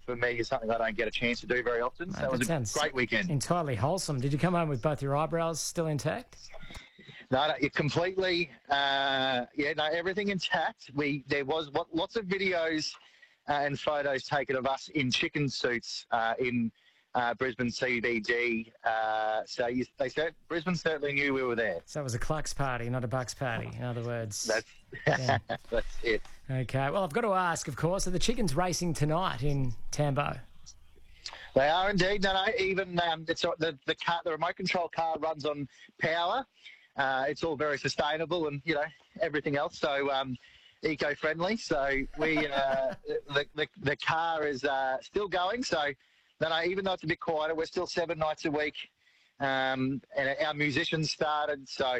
for me is something I don't get a chance to do very often. So it was a great weekend. Entirely wholesome. Did you come home with both your eyebrows still intact? No, you completely. Everything intact. There was lots of videos and photos taken of us in chicken suits in Brisbane CBD. Brisbane certainly knew we were there. So it was a Clucks party, not a Bucks party, in other words. That's it. Okay. Well, I've got to ask, of course, are the chickens racing tonight in Tambo? They are indeed. No. Even the remote control car runs on power. It's all very sustainable and everything else. So eco-friendly. So the car is still going. So even though it's a bit quieter, we're still 7 nights a week, and our musicians started. So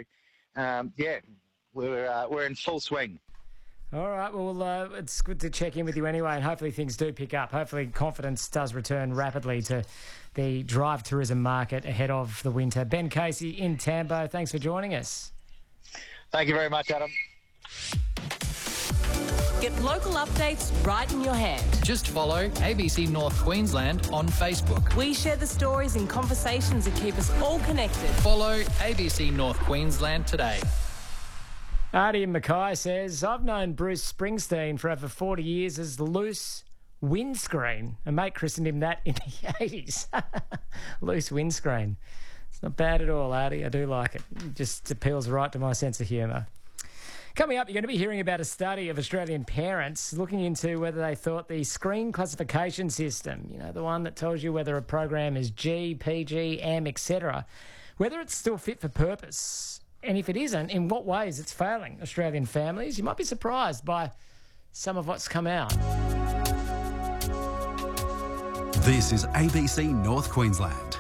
we're in full swing. All right, well, it's good to check in with you anyway, and hopefully things do pick up. Hopefully confidence does return rapidly to the drive tourism market ahead of the winter. Ben Casey in Tambo, thanks for joining us. Thank you very much, Adam. Get local updates right in your hand. Just follow ABC North Queensland on Facebook. We share the stories and conversations that keep us all connected. Follow ABC North Queensland today. Artie Mackay says, I've known Bruce Springsteen for over 40 years as Loose Windscreen. A mate christened him that in the 80s. Loose Windscreen. It's not bad at all, Artie. I do like it. It just appeals right to my sense of humour. Coming up, you're going to be hearing about a study of Australian parents looking into whether they thought the screen classification system, the one that tells you whether a program is G, PG, M, etc., whether it's still fit for purpose. And if it isn't, in what ways it's failing Australian families. You might be surprised by some of what's come out. This is ABC North Queensland.